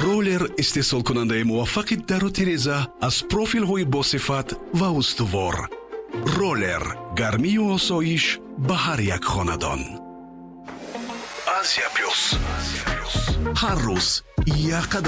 رولر استحصال کننده موفق در و تیرزه از پروفیل های با صفت و استوار. رولر، گرمی و آسایش به هر یک خاندان. آسیا پلوس، هر روز یک